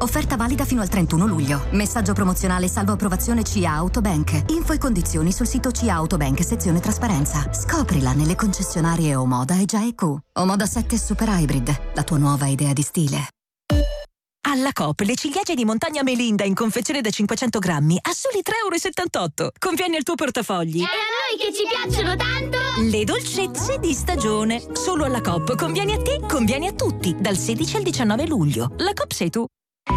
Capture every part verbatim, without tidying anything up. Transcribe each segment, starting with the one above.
Offerta valida fino al trentuno luglio. Messaggio promozionale salvo approvazione C A Autobank. Info e condizioni sul sito C A Autobank sezione trasparenza. Scoprila nelle concessionarie Omoda e Gia e Q. Omoda sette Super Hybrid, la tua nuova idea di stile. Alla Coop le ciliegie di montagna Melinda in confezione da cinquecento grammi a soli tre e settantotto euro. Convieni al tuo portafogli. E a noi che ci piacciono tanto! Le dolcezze di stagione. Solo alla Coop. Convieni a te, convieni a tutti. Dal sedici al diciannove luglio. La Coop sei tu.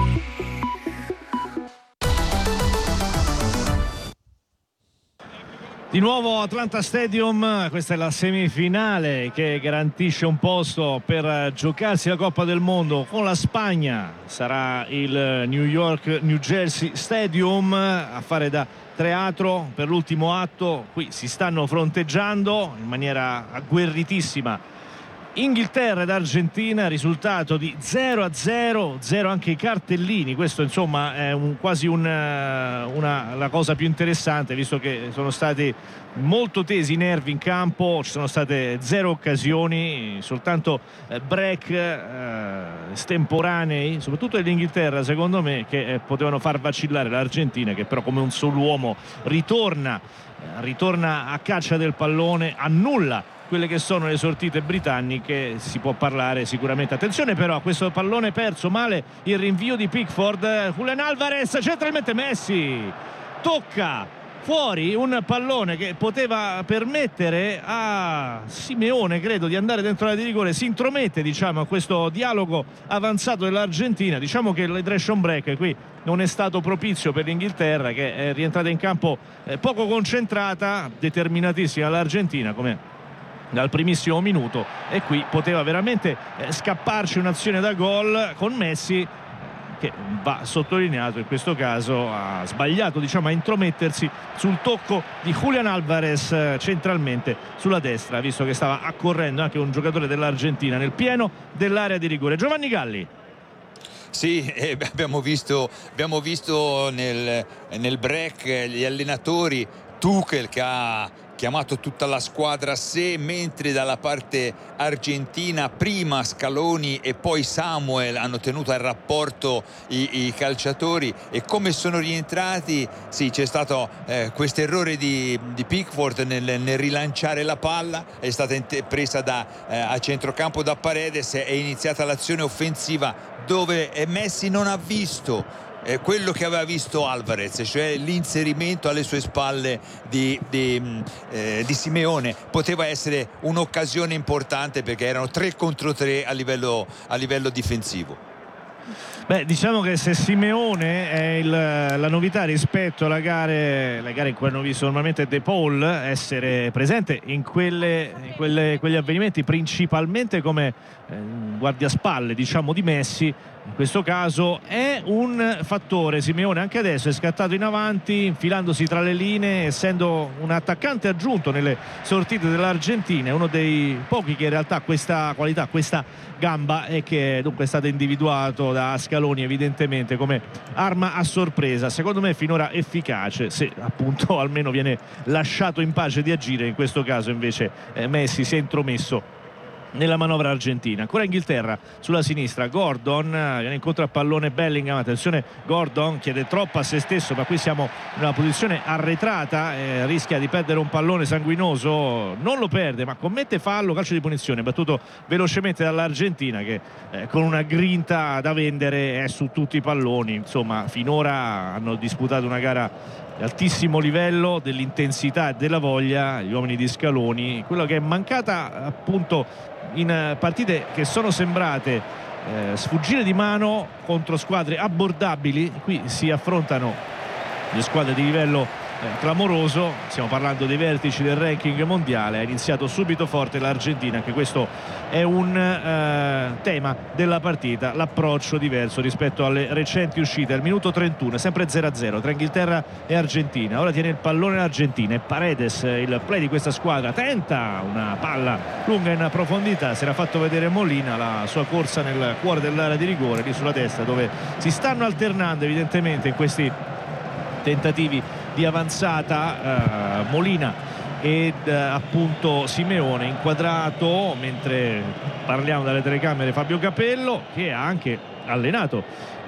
Di nuovo Atlanta Stadium, questa è la semifinale che garantisce un posto per giocarsi la Coppa del Mondo con la Spagna. Sarà il New York New Jersey Stadium a fare da teatro per l'ultimo atto. Qui si stanno fronteggiando in maniera agguerritissima Inghilterra ed Argentina, risultato di zero a zero, zero anche i cartellini. Questo insomma è un, quasi un, una, la cosa più interessante, visto che sono stati molto tesi i nervi in campo, ci sono state zero occasioni, soltanto eh, break eh, estemporanei, soprattutto dell'Inghilterra secondo me, che eh, potevano far vacillare l'Argentina, che però come un solo uomo ritorna, eh, ritorna a caccia del pallone, annulla quelle che sono le sortite britanniche. Si può parlare sicuramente, attenzione però a questo pallone perso male, il rinvio di Pickford, Julian Alvarez, centralmente Messi tocca fuori un pallone che poteva permettere a Simeone, credo, di andare dentro l'area di rigore. Si intromette, diciamo, a questo dialogo avanzato dell'Argentina. Diciamo che l'hydration break qui non è stato propizio per l'Inghilterra, che è rientrata in campo poco concentrata, determinatissima l'Argentina come dal primissimo minuto, e qui poteva veramente eh, scapparci un'azione da gol con Messi, che va sottolineato in questo caso ha sbagliato, diciamo, a intromettersi sul tocco di Julian Alvarez eh, centralmente sulla destra, visto che stava accorrendo anche un giocatore dell'Argentina nel pieno dell'area di rigore. Giovanni Galli. Sì, eh, abbiamo visto, abbiamo visto nel, nel break gli allenatori, Tuchel che ha chiamato tutta la squadra a sé, mentre dalla parte argentina prima Scaloni e poi Samuel hanno tenuto al rapporto i, i calciatori, e come sono rientrati, sì, c'è stato eh, questo errore di, di Pickford nel, nel rilanciare la palla, è stata presa da, eh, a centrocampo da Paredes, è iniziata l'azione offensiva dove Messi non ha visto Eh, quello che aveva visto Alvarez, cioè l'inserimento alle sue spalle di, di, eh, di Simeone. Poteva essere un'occasione importante perché erano tre contro tre a livello, a livello difensivo. Beh, diciamo che se Simeone è il, la novità rispetto alle gare, le gare in cui hanno visto normalmente De Paul essere presente in, quelle, in quelle, quegli avvenimenti, principalmente come eh, guardiaspalle, diciamo, di Messi, in questo caso è un fattore. Simeone anche adesso è scattato in avanti, infilandosi tra le linee, essendo un attaccante aggiunto nelle sortite dell'Argentina, è uno dei pochi che in realtà ha questa qualità, questa gamba, e che dunque è stato individuato da Scaloni evidentemente come arma a sorpresa, secondo me finora efficace, se appunto almeno viene lasciato in pace di agire. In questo caso invece eh, Messi si è intromesso nella manovra argentina. Ancora Inghilterra sulla sinistra, Gordon viene incontro al pallone Bellingham, attenzione, Gordon chiede troppo a se stesso, ma qui siamo in una posizione arretrata, eh, rischia di perdere un pallone sanguinoso, non lo perde ma commette fallo, calcio di punizione battuto velocemente dall'Argentina, che eh, con una grinta da vendere è su tutti i palloni. Insomma, finora hanno disputato una gara di altissimo livello, dell'intensità e della voglia gli uomini di Scaloni, quello che è mancata appunto in partite che sono sembrate eh, sfuggire di mano contro squadre abbordabili. Qui si affrontano le squadre di livello eh, clamoroso, stiamo parlando dei vertici del ranking mondiale. Ha iniziato subito forte l'Argentina, anche questo è un eh, tema della partita, l'approccio diverso rispetto alle recenti uscite. Al minuto trentuno è sempre zero a zero tra Inghilterra e Argentina. Ora tiene il pallone l'Argentina e Paredes, il play di questa squadra, tenta una palla lunga in profondità, si era fatto vedere Molina, la sua corsa nel cuore dell'area di rigore lì sulla destra, dove si stanno alternando evidentemente in questi tentativi di avanzata eh, Molina ed eh, appunto Simeone, inquadrato mentre parliamo dalle telecamere Fabio Capello, che ha anche allenato